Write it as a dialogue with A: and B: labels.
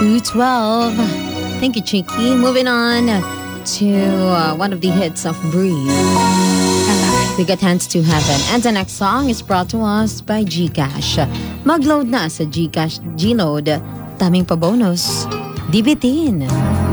A: 212. Thank you, Chicky. Moving on to one of the hits of Breathe. We got Hands to Heaven. And the next song is brought to us by Gcash. Mag-load na sa Gcash Gload. Daming pa bonus. Dibitin.